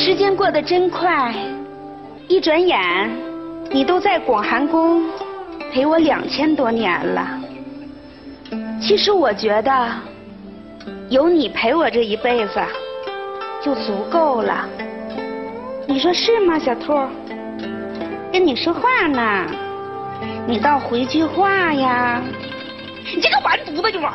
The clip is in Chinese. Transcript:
时间过得真快，一转眼，你都在广寒宫陪我2000多年了。其实我觉得，有你陪我这一辈子，就足够了。你说是吗，小兔？跟你说话呢，你倒回句话呀！你这个完犊子就完